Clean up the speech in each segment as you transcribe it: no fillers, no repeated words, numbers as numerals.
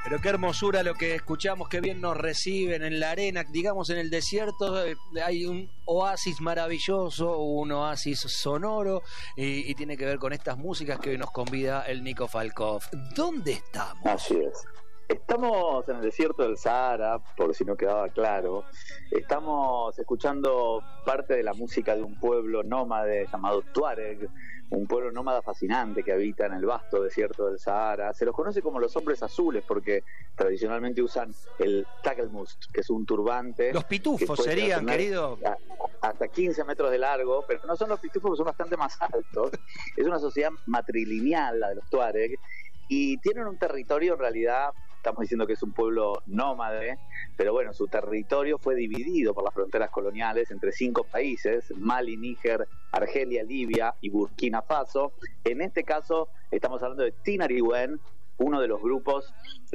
Pero qué hermosura lo que escuchamos, qué bien nos reciben en la arena, digamos en el desierto. Hay un oasis maravilloso, un oasis sonoro y tiene que ver con estas músicas que hoy nos convida el Nico Falkov. ¿Dónde estamos? Así es. Estamos en el desierto del Sahara, por si no quedaba claro. Estamos escuchando parte de la música de un pueblo nómade llamado Tuareg, un pueblo nómada fascinante que habita en el vasto desierto del Sahara. Se los conoce como los hombres azules porque tradicionalmente usan el takelmust, que es un turbante. Los pitufos serían, querido. Hasta 15 metros de largo, pero no son los pitufos, son bastante más altos. Es una sociedad matrilineal, la de los Tuareg, y tienen un territorio, en realidad, estamos diciendo que es un pueblo nómade, pero bueno, su territorio fue dividido por las fronteras coloniales entre 5 países: Mali, Níger, Argelia, Libia y Burkina Faso. En este caso estamos hablando de Tinariwen, uno de los grupos,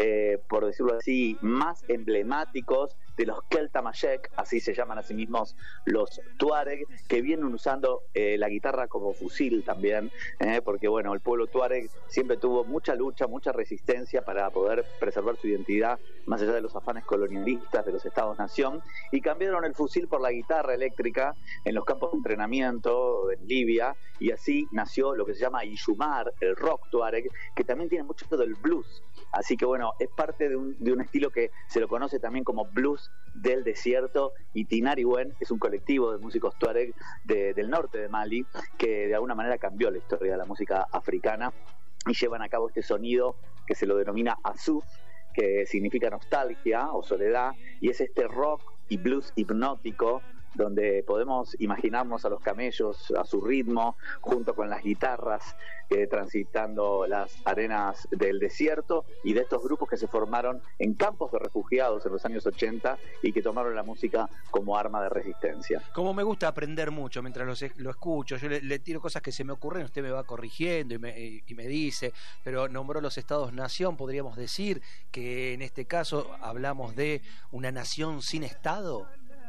por decirlo así, más emblemáticos de los Keltamayek, así se llaman a sí mismos los Tuareg, que vienen usando la guitarra como fusil también, porque bueno, el pueblo Tuareg siempre tuvo mucha lucha, mucha resistencia para poder preservar su identidad, más allá de los afanes colonialistas de los Estados-nación, y cambiaron el fusil por la guitarra eléctrica en los campos de entrenamiento en Libia, y así nació lo que se llama Ishumar, el rock Tuareg, que también tiene mucho del blues. Así que bueno, es parte de un estilo que se lo conoce también como blues del desierto, y Tinariwen es un colectivo de músicos Tuareg del norte de Mali que de alguna manera cambió la historia de la música africana y llevan a cabo este sonido que se lo denomina Azuf, que significa nostalgia o soledad, y es este rock y blues hipnótico donde podemos imaginarnos a los camellos a su ritmo, junto con las guitarras, transitando las arenas del desierto, y de estos grupos que se formaron en campos de refugiados en los años 80 y que tomaron la música como arma de resistencia. Como me gusta aprender mucho mientras lo escucho, yo le tiro cosas que se me ocurren, usted me va corrigiendo y me dice, pero nombró los Estados-nación, podríamos decir que en este caso hablamos de una nación sin Estado.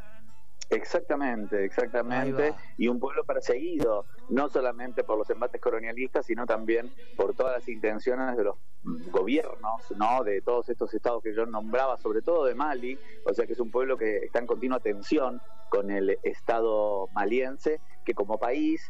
Exactamente, y un pueblo perseguido, no solamente por los embates colonialistas, sino también por todas las intenciones de los gobiernos, ¿no?, de todos estos estados que yo nombraba, sobre todo de Mali, o sea que es un pueblo que está en continua tensión con el Estado maliense, que como país,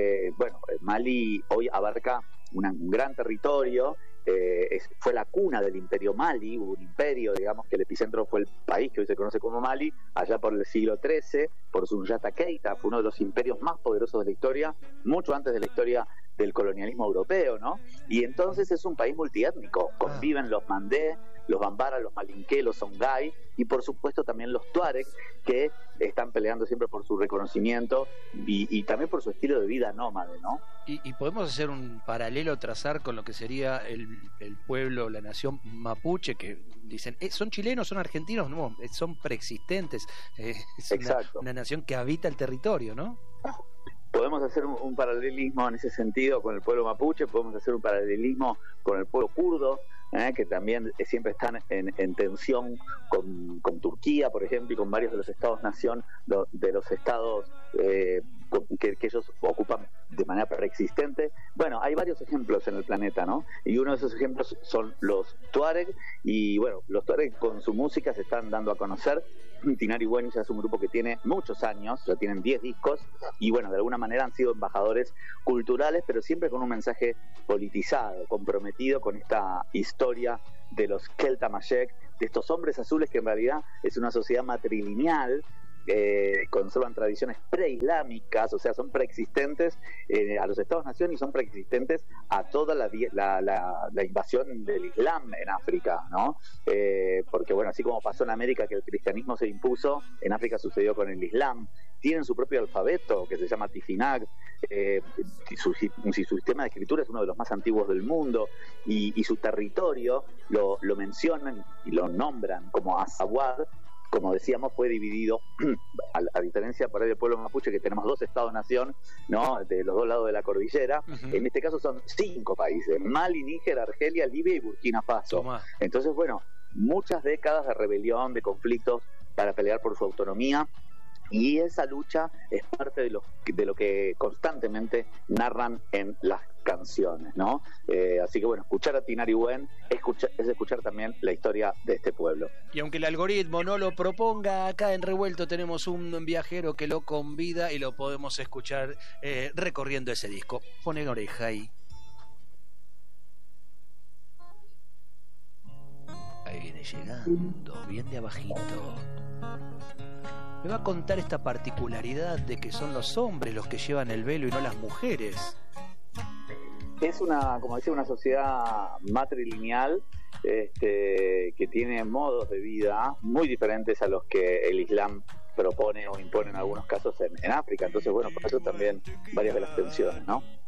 Mali hoy abarca un gran territorio. Fue la cuna del imperio Mali, hubo un imperio, digamos que el epicentro fue el país que hoy se conoce como Mali, allá por el siglo XIII, por Sundiata Keita, fue uno de los imperios más poderosos de la historia, mucho antes de la historia del colonialismo europeo, ¿no? Y entonces es un país multiétnico, conviven los Mandé, los Bambara, los Malinké, los Songhai y por supuesto también los Tuareg, que están peleando siempre por su reconocimiento y también por su estilo de vida nómade, ¿no? Y podemos hacer un paralelo, trazar con lo que sería el pueblo, la nación mapuche, que dicen, ¿son chilenos, son argentinos? No, son preexistentes, es una nación que habita el territorio, ¿no? Podemos hacer un paralelismo en ese sentido con el pueblo mapuche, podemos hacer un paralelismo con el pueblo kurdo, que también siempre están en tensión con Turquía, por ejemplo, y con varios de los estados-nación, de los estados que ellos ocupan de manera preexistente. Bueno, hay varios ejemplos en el planeta, ¿no? Y uno de esos ejemplos son los Tuareg, y bueno, los Tuareg con su música se están dando a conocer. Tinariwen ya es un grupo que tiene muchos años, ya tienen 10 discos, y bueno, de alguna manera han sido embajadores culturales, pero siempre con un mensaje politizado, comprometido con esta historia de los Keltamayek, de estos hombres azules que en realidad es una sociedad matrilineal, conservan tradiciones preislámicas, o sea, son preexistentes a los Estados-nación y son preexistentes a toda la invasión del Islam en África, ¿no? Porque bueno, así como pasó en América que el cristianismo se impuso, en África sucedió con el Islam. Tienen su propio alfabeto que se llama Tifinagh, su sistema de escritura es uno de los más antiguos del mundo, y su territorio lo mencionan y lo nombran como Azawad. Como decíamos, fue dividido, a diferencia por ahí del pueblo mapuche, que tenemos 2 estados-nación, ¿no?, de los 2 lados de la cordillera. En este caso son 5 países: Mali, Níger, Argelia, Libia y Burkina Faso. Entonces, bueno, muchas décadas de rebelión, de conflictos para pelear por su autonomía, y esa lucha es parte de lo que constantemente narran en las canciones, ¿no? Así que bueno, escuchar a Tinari Wen es escuchar también la historia de este pueblo. Y aunque el algoritmo no lo proponga, acá en Revuelto tenemos un viajero que lo convida y lo podemos escuchar recorriendo ese disco. Ponen oreja ahí. Ahí viene llegando, bien de abajito. Me va a contar esta particularidad de que son los hombres los que llevan el velo y no las mujeres. Es como decía, una sociedad matrilineal que tiene modos de vida muy diferentes a los que el Islam propone o impone en algunos casos en África. Entonces, bueno, por eso también varias de las tensiones, ¿no?